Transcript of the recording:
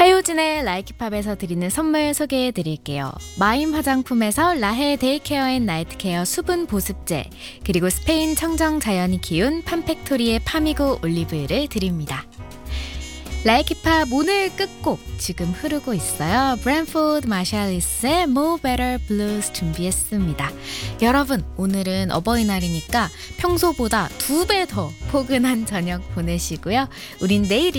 하효진의 라이키팝에서 드리는 선물 소개해 드릴게요. 마임 화장품에서 라헤 데이케어 앤 나이트케어 수분 보습제, 그리고 스페인 청정 자연이 키운 팜팩토리의 파미고 올리브유를 드립니다. 라이키팝 오늘 끝곡 지금 흐르고 있어요. 브랜포드 마샬리스의 More Better Blues 준비했습니다. 여러분, 오늘은 어버이날이니까 평소보다 2배 더 포근한 저녁 보내시고요. 우린 내일